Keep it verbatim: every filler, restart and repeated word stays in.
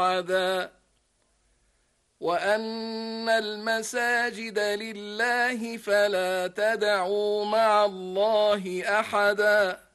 أحدا وأن المساجد لله فلا تدعوا مع الله أحدا